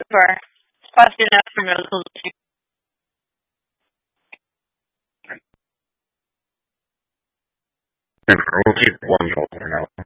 Super. Question after resolution. We'll keep $1 now.